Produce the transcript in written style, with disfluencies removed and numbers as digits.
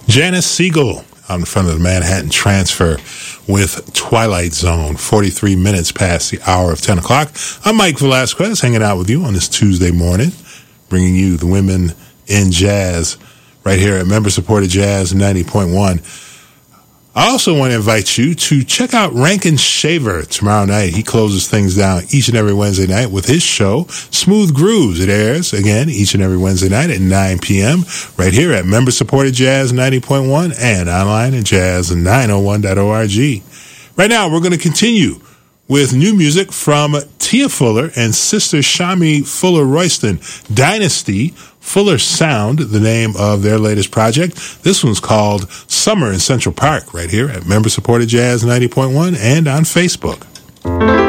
Janice Siegel out in front of the Manhattan Transfer with Twilight Zone, 43 minutes past the hour of 10 o'clock. I'm Mike Velasquez, hanging out with you on this Tuesday morning, bringing you the women in jazz right here at member-supported Jazz 90.1. I also want to invite you to check out Rankin Shaver tomorrow night. He closes things down each and every Wednesday night with his show, Smooth Grooves. It airs, again, each and every Wednesday night at 9 p.m. right here at member-supported Jazz 90.1 and online at jazz901.org. Right now, we're going to continue with new music from Tia Fuller and Sister Shami Fuller Royston. Dynasty Fuller Sound, the name of their latest project. This one's called Summer in Central Park, right here at member-supported Jazz 90.1 and on Facebook.